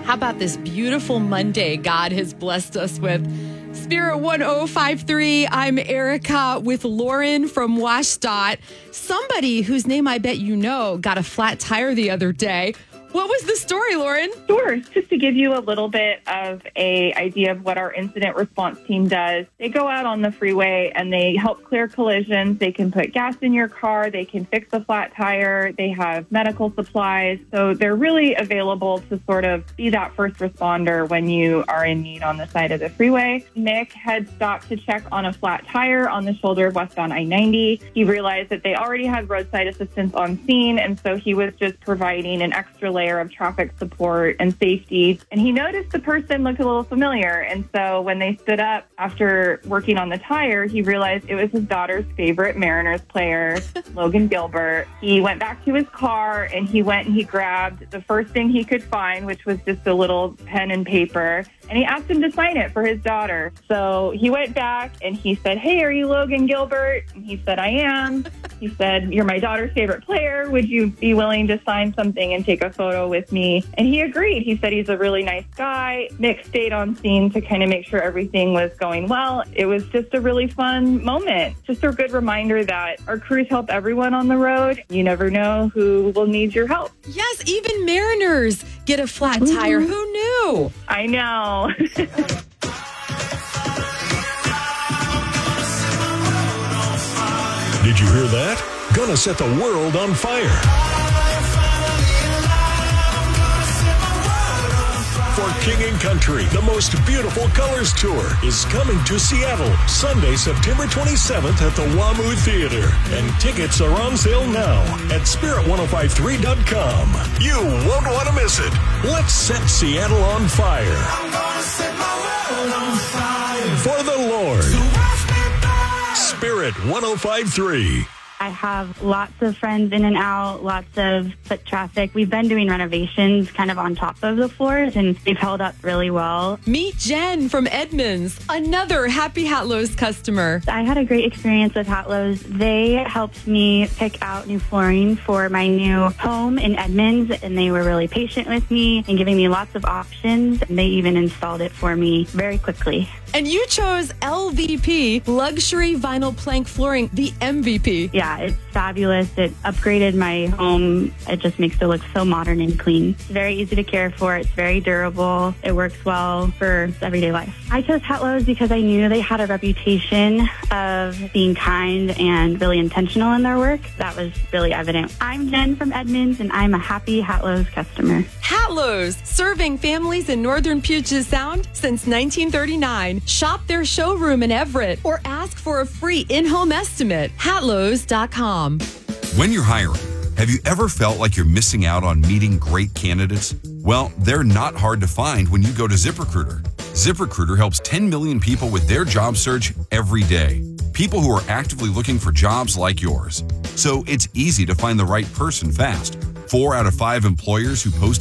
How about this beautiful Monday God has blessed us with? Spirit 1053, I'm Erica with Lauren from WashDOT. Somebody whose name I bet you know got a flat tire the other day. What was the story, Lauren? Sure. Just to give you a little bit of an idea of what our incident response team does, they go out on the freeway and they help clear collisions. They can put gas in your car. They can fix a flat tire. They have medical supplies. So they're really available to sort of be that first responder when you are in need on the side of the freeway. Nick had stopped to check on a flat tire on the shoulder of westbound I-90. He realized that they already had roadside assistance on scene, and so he was just providing an extra layer of traffic support and safety. And he noticed the person looked a little familiar. And so when they stood up after working on the tire, he realized it was his daughter's favorite Mariners player, Logan Gilbert. He went back to his car and he went and he grabbed the first thing he could find, which was just a little pen and paper. And he asked him to sign it for his daughter. So he went back and he said, "Hey, are you Logan Gilbert?" And he said, "I am." He said, "You're my daughter's favorite player. Would you be willing to sign something and take a photo with me?" And he agreed. He said he's a really nice guy. Nick stayed on scene to kind of make sure everything was going well. It was just a really fun moment. Just a good reminder that our crews help everyone on the road. You never know who will need your help. Yes, even Mariners get a flat tire. Mm-hmm. Who knew? I know. Did you hear that? Gonna set the world on fire. For King & Country, the most beautiful colors tour is coming to Seattle Sunday, September 27th at the WAMU Theater. And tickets are on sale now at spirit1053.com. You won't want to miss it. Let's set Seattle on fire. I'm gonna set my world on fire. For the Lord. So Spirit 1053. I have lots of friends in and out, lots of foot traffic. We've been doing renovations kind of on top of the floors, and they've held up really well. Meet Jen from Edmonds, another Happy Hatlows customer. I had a great experience with Hatlows. They helped me pick out new flooring for my new home in Edmonds, and they were really patient with me and giving me lots of options. And they even installed it for me very quickly. And you chose LVP, Luxury Vinyl Plank Flooring, the MVP. Yeah, it's fabulous. It upgraded my home. It just makes it look so modern and clean. It's very easy to care for. It's very durable. It works well for everyday life. I chose Hatlows because I knew they had a reputation of being kind and really intentional in their work. That was really evident. I'm Jen from Edmonds, and I'm a Happy Hatlows customer. Hatlows, serving families in northern Puget Sound since 1939. Shop their showroom in Everett or ask for a free in-home estimate. Hatlows.com. When you're hiring, have you ever felt like you're missing out on meeting great candidates? Well, they're not hard to find when you go to ZipRecruiter. ZipRecruiter helps 10 million people with their job search every day. People who are actively looking for jobs like yours. So it's easy to find the right person fast. 4 out of 5 employers who post